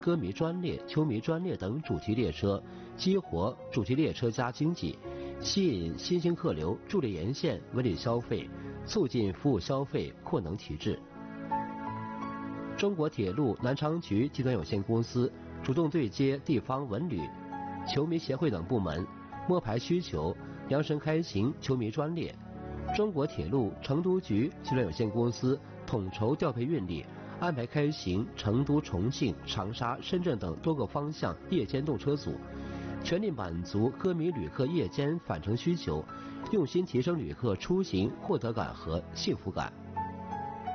歌迷专列、球迷专列等主题列车，激活主题列车加经济，吸引新兴客流，助力沿线文旅消费，促进服务消费，扩能提质。中国铁路南昌局集团有限公司主动对接地方文旅、球迷协会等部门，摸排需求，量身开行球迷专列。中国铁路成都局集团有限公司统筹调配运力，安排开行成都、重庆、长沙、深圳等多个方向夜间动车组，全力满足歌迷旅客夜间返程需求，用心提升旅客出行获得感和幸福感。